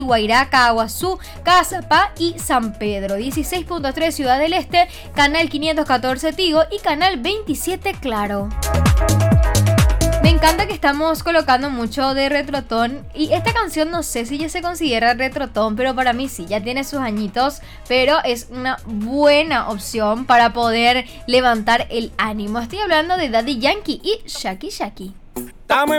Guairá, Caguazú, Cazapá y San Pedro. 16.3 Ciudad del Este, canal 514 Tigo y canal 27 Claro. Me encanta que estamos colocando mucho de retrotón y esta canción no sé si ya se considera retrotón, pero para mí sí, ya tiene sus añitos, pero es una buena opción para poder levantar el ánimo. Estoy hablando de Daddy Yankee y Shaki Shaki. Estamos